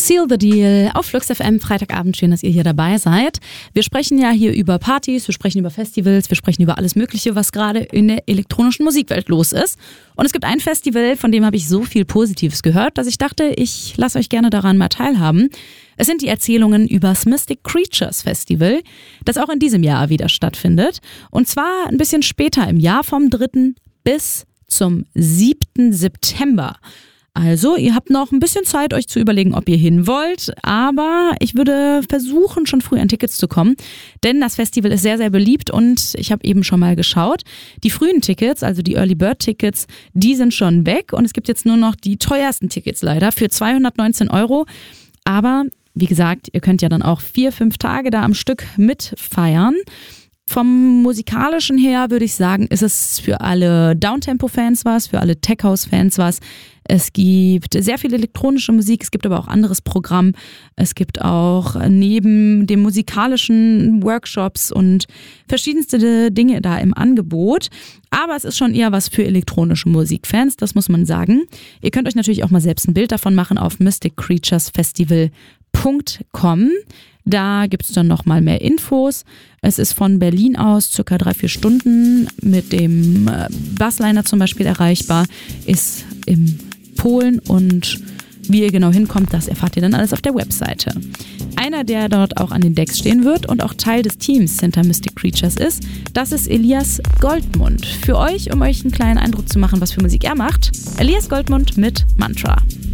Seal the Deal auf Flux FM, Freitagabend. Schön, dass ihr hier dabei seid. Wir sprechen ja hier über Partys, wir sprechen über Festivals, wir sprechen über alles Mögliche, was gerade in der elektronischen Musikwelt los ist. Und es gibt ein Festival, von dem habe ich so viel Positives gehört, dass ich dachte, ich lasse euch gerne daran mal teilhaben. Es sind die Erzählungen über das Mystic Creatures Festival, das auch in diesem Jahr wieder stattfindet. Und zwar ein bisschen später im Jahr, vom 3. bis zum 7. September. Also, ihr habt noch ein bisschen Zeit, euch zu überlegen, ob ihr hin wollt, aber ich würde versuchen, schon früh an Tickets zu kommen, denn das Festival ist sehr, sehr beliebt und ich habe eben schon mal geschaut. Die frühen Tickets, also die Early Bird Tickets, die sind schon weg und es gibt jetzt nur noch die teuersten Tickets leider für 219 €. Aber wie gesagt, ihr könnt ja dann auch 4-5 Tage da am Stück mitfeiern. Vom Musikalischen her würde ich sagen, ist es für alle Downtempo-Fans was, für alle Tech-House-Fans was. Es gibt sehr viel elektronische Musik, es gibt aber auch anderes Programm. Es gibt auch neben dem musikalischen Workshops und verschiedenste Dinge da im Angebot. Aber es ist schon eher was für elektronische Musikfans, das muss man sagen. Ihr könnt euch natürlich auch mal selbst ein Bild davon machen auf mysticcreaturesfestival.com. Da gibt es dann nochmal mehr Infos. Es ist von Berlin aus circa 3-4 Stunden mit dem Busliner zum Beispiel erreichbar, ist in Polen und wie ihr genau hinkommt, das erfahrt ihr dann alles auf der Webseite. Einer, der dort auch an den Decks stehen wird und auch Teil des Teams hinter Mystic Creatures ist, das ist Elias Goldmund. Für euch, um euch einen kleinen Eindruck zu machen, was für Musik er macht, Elias Goldmund mit Mantra.